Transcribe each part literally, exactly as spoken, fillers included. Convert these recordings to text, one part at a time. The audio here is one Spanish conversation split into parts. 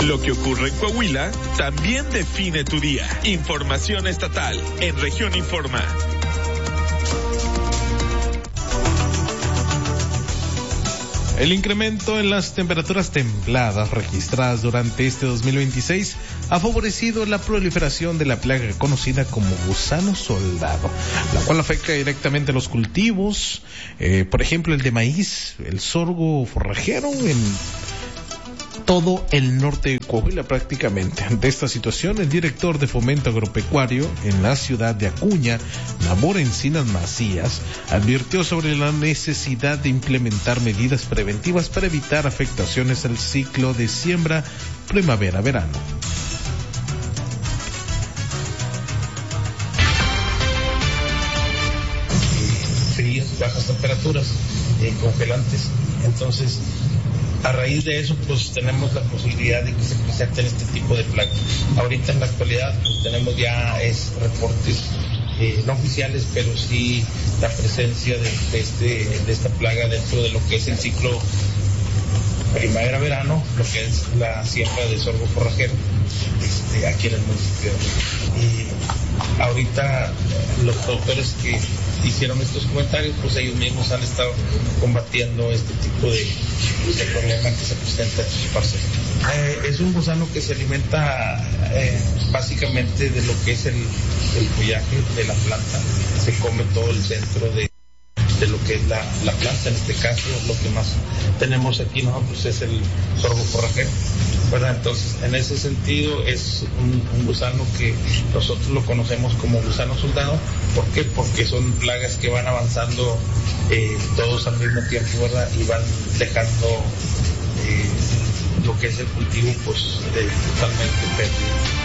Lo que ocurre en Coahuila también define tu día. Información estatal en Región Informa. El incremento en las temperaturas templadas registradas durante este dos mil veintiséis ha favorecido la proliferación de la plaga conocida como gusano soldado, la cual afecta directamente a los cultivos, eh, por ejemplo el de maíz, el sorgo forrajero en todo el norte de Coahuila prácticamente. Ante esta situación, el director de Fomento Agropecuario en la ciudad de Acuña, Nabor Encinas Macías, advirtió sobre la necesidad de implementar medidas preventivas para evitar afectaciones al ciclo de siembra primavera-verano. Frías, bajas temperaturas, eh, congelantes, entonces a raíz de eso, pues tenemos la posibilidad de que se presenten este tipo de plagas. Ahorita en la actualidad, pues tenemos ya es, reportes eh, no oficiales, pero sí la presencia de, de, este, de esta plaga dentro de lo que es el ciclo primavera-verano, lo que es la siembra de sorgo forrajero este, aquí en el municipio. Y ahorita los productores que hicieron estos comentarios, pues ellos mismos han estado combatiendo este tipo de, de problema que se presenta en sus parcelas. Eh, es un gusano que se alimenta eh, básicamente de lo que es el, el follaje de la planta, se come todo el centro de de lo que es la, la planta. En este caso lo que más tenemos aquí nosotros es el sorgo forrajero, ¿verdad? Entonces en ese sentido es un, un gusano que nosotros lo conocemos como gusano soldado. ¿Por qué? Porque son plagas que van avanzando eh, todos al mismo tiempo, ¿verdad? Y van dejando eh, lo que es el cultivo pues eh, totalmente perdido.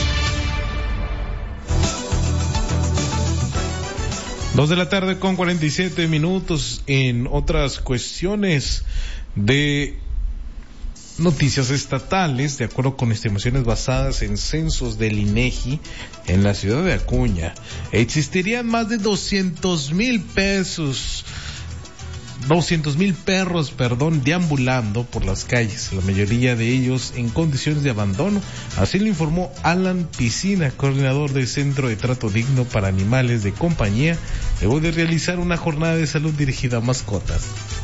Dos de la tarde con cuarenta y siete minutos. En otras cuestiones de noticias estatales, de acuerdo con estimaciones basadas en censos del INEGI, en la ciudad de Acuña existirían más de doscientos mil pesos, doscientos mil perros, perdón, deambulando por las calles, la mayoría de ellos en condiciones de abandono. Así lo informó Alan Piscina, coordinador del Centro de Trato Digno para Animales de Compañía, luego de realizar una jornada de salud dirigida a mascotas.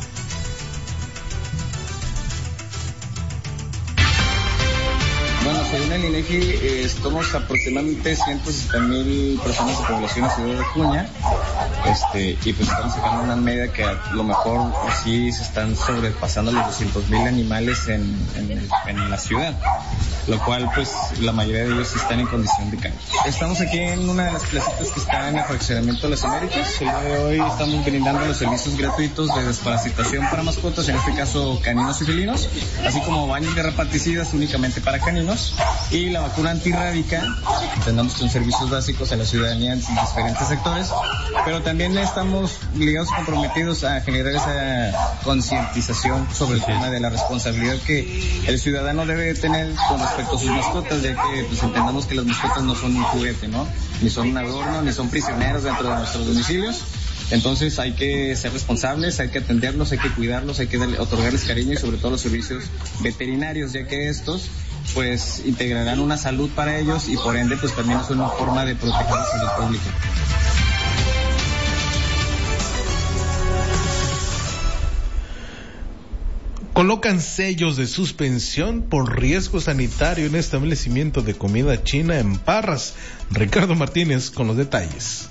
Bueno, según el INEGI, eh, somos aproximadamente ciento sesenta mil personas de población en la ciudad de Acuña, este, y pues estamos sacando una media que a lo mejor sí se están sobrepasando los doscientos mil animales en, en, en la ciudad, lo cual pues la mayoría de ellos están en condición de calle. Estamos aquí en una de las placitas que está en el fraccionamiento de las Américas. El día de hoy estamos brindando los servicios gratuitos de desparasitación para mascotas, en este caso caninos y felinos, así como baños de rapadicidas únicamente para caninos, y la vacuna antirrábica. Tenemos son servicios básicos a la ciudadanía en diferentes sectores, pero también estamos ligados y comprometidos a generar esa concientización sobre el tema de la responsabilidad que el ciudadano debe tener con respecto a sus mascotas, ya que pues entendamos que las mascotas no son un juguete, ¿no? Ni son un adorno, ni son prisioneros dentro de nuestros domicilios. Entonces hay que ser responsables, hay que atenderlos, hay que cuidarlos, hay que darle, otorgarles cariño y sobre todo los servicios veterinarios, ya que estos pues integrarán una salud para ellos y por ende pues también es una forma de proteger la salud pública. Colocan sellos de suspensión por riesgo sanitario en establecimiento de comida china en Parras. Ricardo Martínez con los detalles.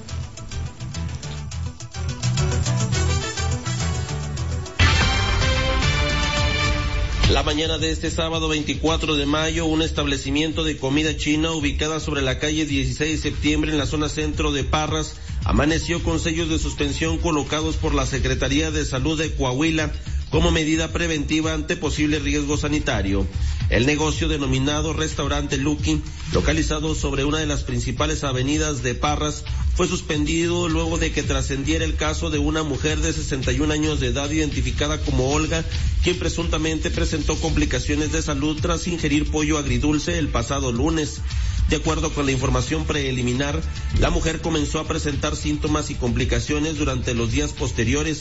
La mañana de este sábado veinticuatro de mayo, un establecimiento de comida china ubicada sobre la calle dieciséis de septiembre en la zona centro de Parras amaneció con sellos de suspensión colocados por la Secretaría de Salud de Coahuila como medida preventiva ante posible riesgo sanitario. El negocio denominado Restaurante Lucky, localizado sobre una de las principales avenidas de Parras, fue suspendido luego de que trascendiera el caso de una mujer de sesenta y un años de edad identificada como Olga, quien presuntamente presentó complicaciones de salud tras ingerir pollo agridulce el pasado lunes. De acuerdo con la información preliminar, la mujer comenzó a presentar síntomas y complicaciones durante los días posteriores,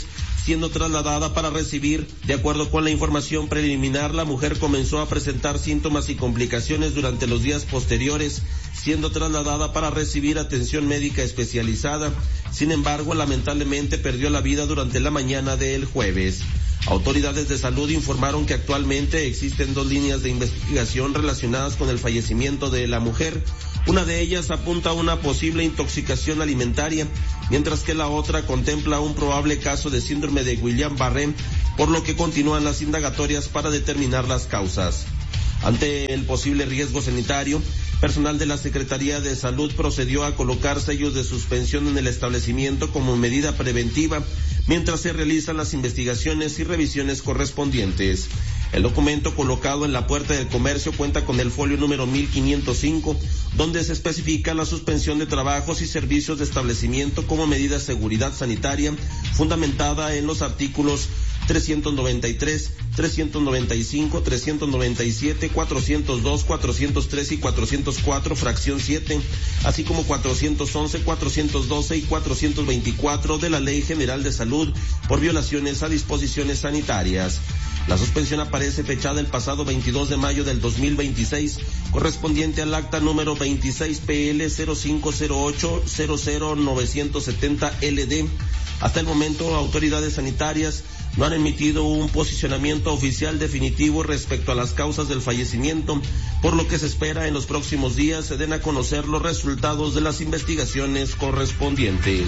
siendo trasladada para recibir. De acuerdo con la información preliminar, la mujer comenzó a presentar síntomas y complicaciones durante los días posteriores, siendo trasladada para recibir atención médica especializada. Sin embargo, lamentablemente perdió la vida durante la mañana del jueves. Autoridades de salud informaron que actualmente existen dos líneas de investigación relacionadas con el fallecimiento de la mujer. Una de ellas apunta a una posible intoxicación alimentaria, mientras que la otra contempla un probable caso de síndrome de Guillain-Barré, por lo que continúan las indagatorias para determinar las causas. Ante el posible riesgo sanitario, personal de la Secretaría de Salud procedió a colocar sellos de suspensión en el establecimiento como medida preventiva, mientras se realizan las investigaciones y revisiones correspondientes. El documento colocado en la puerta del comercio cuenta con el folio número mil quinientos cinco, donde se especifica la suspensión de trabajos y servicios de establecimiento como medida de seguridad sanitaria, fundamentada en los artículos trescientos noventa y tres, trescientos noventa y cinco, trescientos noventa y siete, cuatrocientos dos, cuatrocientos tres y cuatrocientos cuatro, fracción siete, así como cuatrocientos once, cuatrocientos doce y cuatrocientos veinticuatro de la Ley General de Salud por violaciones a disposiciones sanitarias. La suspensión aparece fechada el pasado veintidós de mayo del dos mil veintiséis, correspondiente al acta número veintiséis P L cero cinco cero ocho cero cero nueve siete cero L D. Hasta el momento, autoridades sanitarias no han emitido un posicionamiento oficial definitivo respecto a las causas del fallecimiento, por lo que se espera en los próximos días se den a conocer los resultados de las investigaciones correspondientes.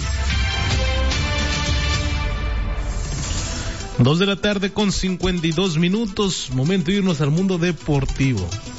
Dos de la tarde con cincuenta y dos minutos, momento de irnos al mundo deportivo.